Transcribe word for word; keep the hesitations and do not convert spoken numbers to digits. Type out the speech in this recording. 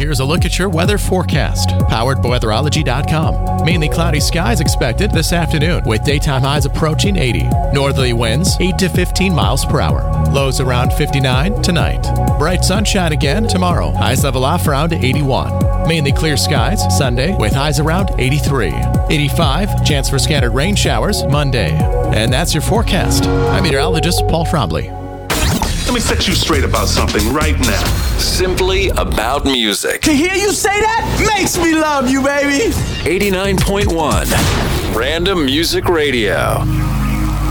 here's a look at your weather forecast, powered by weatherology dot com. Mainly cloudy skies expected this afternoon, with daytime highs approaching eighty. Northerly winds eight to fifteen miles per hour. Lows around fifty-nine tonight. Bright sunshine again tomorrow. Highs level off around eighty-one. Mainly clear skies Sunday, with highs around eighty-three. eighty-five, chance for scattered rain showers Monday. And that's your forecast. I'm meteorologist Paul Frombley. Let me set you straight about something right now. Simply about music. To hear you say that makes me love you, baby. eighty-nine point one Random Music Radio.